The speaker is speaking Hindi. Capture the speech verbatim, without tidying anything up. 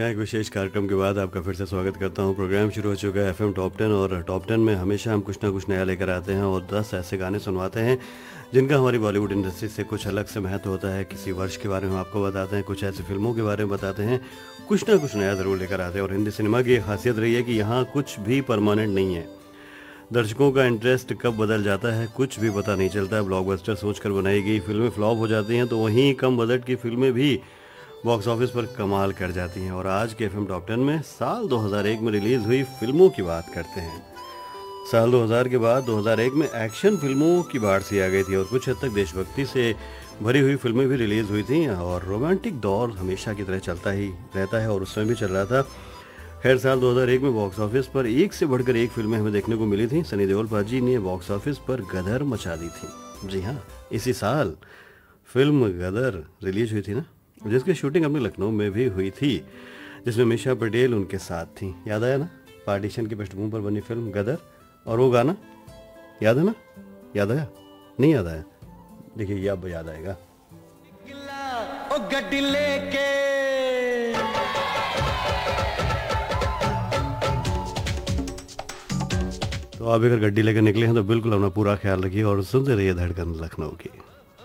यहाँ एक विशेष कार्यक्रम के बाद आपका फिर से स्वागत करता हूँ। प्रोग्राम शुरू हो चुका है एफएम टॉप टेन और टॉप टेन में हमेशा हम कुछ ना कुछ नया लेकर आते हैं और दस ऐसे गाने सुनवाते हैं जिनका हमारी बॉलीवुड इंडस्ट्री से कुछ अलग से महत्व होता है। किसी वर्ष के बारे में आपको बताते हैं, कुछ ऐसी फिल्मों के बारे में बताते हैं, कुछ ना कुछ नया ज़रूर लेकर आते हैं। और हिंदी सिनेमा की खासियत रही है कि यहाँ कुछ भी परमानेंट नहीं है। दर्शकों का इंटरेस्ट कब बदल जाता है कुछ भी पता नहीं चलता है। ब्लॉकबस्टर सोचकर बनाई गई फिल्में फ्लॉप हो जाती हैं तो वहीं कम बजट की फिल्में भी बॉक्स ऑफिस पर कमाल कर जाती हैं। और आज के एफएम टॉप टेन में साल दो हज़ार एक में रिलीज़ हुई फिल्मों की बात करते हैं। साल दो हज़ार के बाद दो हज़ार एक में एक्शन फिल्मों की बाढ़ सी आ गई थी और कुछ हद तक देशभक्ति से भरी हुई फिल्में भी रिलीज़ हुई थी और रोमांटिक दौर हमेशा की तरह चलता ही रहता है और उस समय भी चल रहा था। खैर, साल दो हज़ार एक में बॉक्स ऑफिस पर एक से बढ़कर एक फिल्में हमें देखने को मिली थी। सनी देओल पाजी ने बॉक्स ऑफिस पर गदर मचा दी थी। जी हाँ, इसी साल फिल्म गदर रिलीज हुई थी ना, जिसकी शूटिंग अपने लखनऊ में भी हुई थी, जिसमें मीशा पटेल उनके साथ थी। याद आया ना, पार्टीशन की पृष्ठभूमि पर बनी फिल्म गदर और वो गाना याद है ना? याद आया? नहीं याद आया? देखिए, ये अब याद आएगा। ओ गड्डी लेके तो आप अगर गड्डी लेकर निकले हैं तो बिल्कुल अपना पूरा ख्याल रखिए और सुनते रहिए धड़कन लखनऊ की।